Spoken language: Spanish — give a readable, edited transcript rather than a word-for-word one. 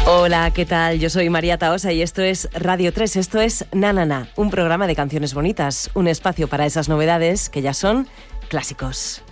Hola, ¿qué tal? Yo soy María Taosa y esto es Radio 3, esto es Na Na Na, un programa de canciones bonitas, un espacio para esas novedades que ya son clásicos.